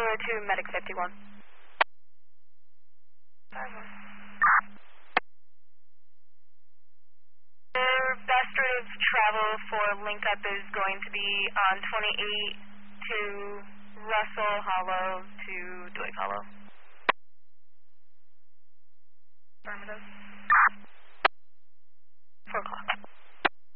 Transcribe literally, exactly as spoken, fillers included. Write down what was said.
to Medic fifty-one. Their best rate of travel for link up is going to be on twenty-eight to Russell Hollow to Dweck Hollow.